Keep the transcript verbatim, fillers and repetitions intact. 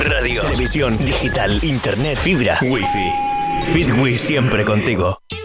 radio, televisión, digital, internet, fibra, wifi. Fitwi siempre contigo.